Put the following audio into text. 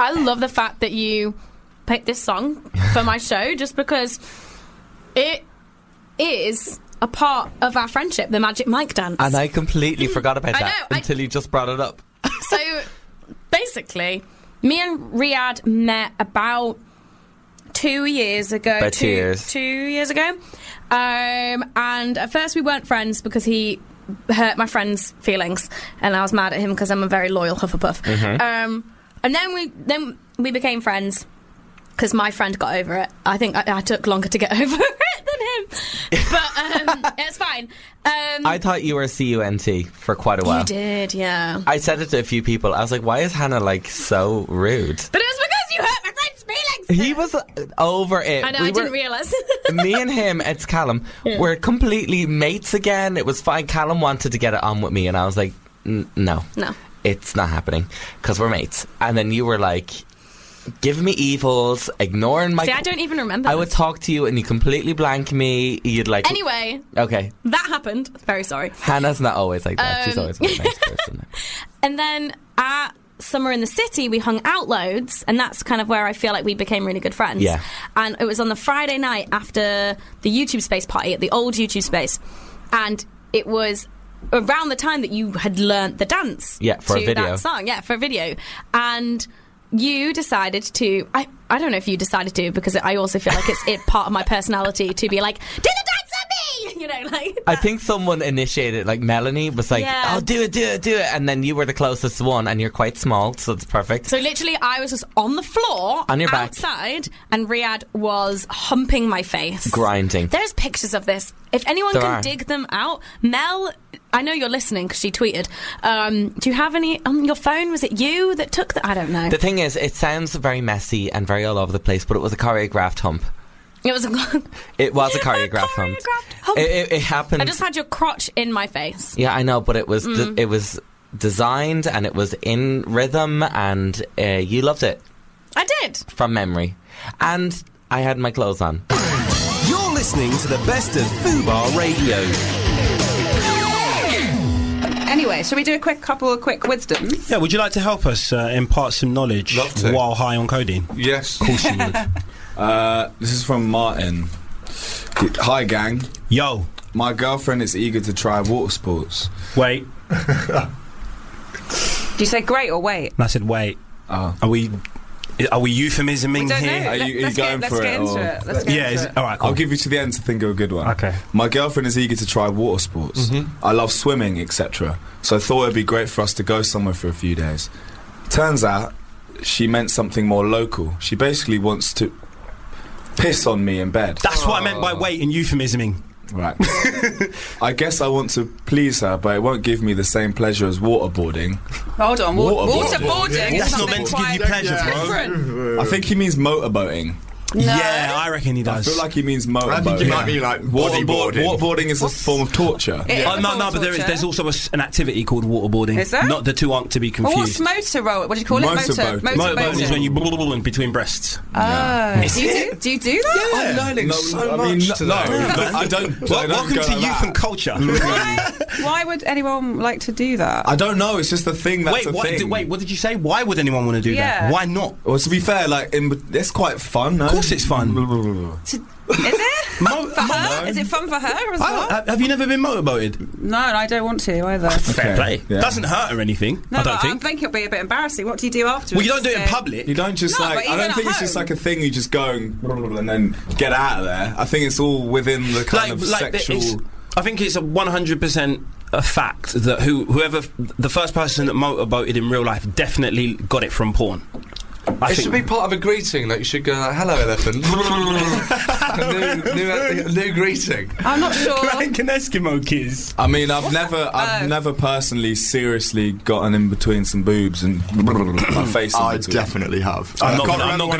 I love the fact that you picked this song for my show, just because it is a part of our friendship, the Magic Mike dance. And I completely forgot about that until you just brought it up. So, basically, me and Riyadh met about 2 years ago. About 2 years. 2 years ago. And at first we weren't friends because he hurt my friend's feelings, and I was mad at him because I'm a very loyal Hufflepuff. And then we became friends because my friend got over it. I think I took longer to get over it than him, but it's fine. I thought you were CUNT for quite a while. You did, yeah. I said it to a few people. I was like, why is Hannah like so rude? But it was because you hurt my friend's feelings. He was over it. I know, I didn't realise. Me and him, it's Callum, we're completely mates again. It was fine. Callum wanted to get it on with me, and I was like, no, it's not happening because we're mates. And then you were like, giving me evils, ignoring my... See, I don't even remember I would talk to you and you completely blank me. You'd like... Anyway. Okay. That happened. Very sorry. Hannah's not always like that. She's always a very nice person. And then at Summer in the City, we hung out loads, and that's kind of where I feel like we became really good friends. Yeah. And it was on the Friday night after the YouTube Space party at the old YouTube Space. And it was around the time that you had learnt the dance. Yeah, for a video. That song. Yeah, for a video. And... you decided to... I don't know if you decided to, because I also feel like it's part of my personality to be like, do the dance on me! You know, like... I think someone initiated, like Melanie was like, oh, do it. And then you were the closest one, and you're quite small, so it's perfect. So literally, I was just on the floor, on your back, outside, and Riyadh was humping my face. Grinding. There's pictures of this. If anyone can dig them out, Mel... I know you're listening because she tweeted. Do you have any on your phone? Was it you that took that? I don't know. The thing is, it sounds very messy and very all over the place, but it was a choreographed hump. It was a choreographed hump. It happened. I just had your crotch in my face. Yeah, I know, but it was it was designed and it was in rhythm, and you loved it. I did. From memory. And I had my clothes on. You're listening to the best of Fubar Radio. Anyway, shall we do a couple of quick wisdoms? Yeah, would you like to help us impart some knowledge while high on codeine? Yes. Of course you would. This is from Martin. Hi, gang. Yo. My girlfriend is eager to try water sports. Wait. Do you say great or wait? I said wait. Oh. Are we euphemisming here? Are you going for it? Let's get into it. All right, cool. I'll give you to the end to think of a good one. Okay. My girlfriend is eager to try water sports. I love swimming, etc. So I thought it'd be great for us to go somewhere for a few days. Turns out she meant something more local. She basically wants to piss on me in bed. That's what I meant by wait and euphemisming. Right. I guess I want to please her, but it won't give me the same pleasure as waterboarding. Hold on, waterboarding. That's not meant to give you pleasure, bro. I think he means motorboating. No. Yeah, I reckon he does. I feel like he means motorboating. I think it might be like bodyboarding. Waterboarding is a form of torture. But there's also an activity called waterboarding. Is there? Not the two aren't to be confused. Well, what's motor roll? What do you call it? Motorboating is when you blah in between breasts. Oh. Do you do that? Yeah. I'm learning so much today. I don't. Welcome to youth and culture. Why would anyone like to do that? I don't know. It's just a thing. That's a thing. Wait, what did you say? Why would anyone want to do that? Why not? Well, to be fair, it's quite fun. No? Of course, it's fun. Is it? For her? Is it fun for her as well? Have you never been motorboated? No, I don't want to either. Fair play. Yeah. Doesn't hurt or anything. No, I don't think. I think it'll be a bit embarrassing. What do you do afterwards? Well, you don't do it in public. You don't just I don't think it's just like a thing you just go and then get out of there. I think it's all within the kind of sexual. I think it's a 100% a fact that whoever the first person that motorboated in real life definitely got it from porn. It should be part of a greeting. Like you should go like, "Hello, elephant." new greeting. I'm not sure. Like an Eskimo kiss. I mean, I've never personally seriously gotten in between some boobs and my face. I definitely have. I'm not going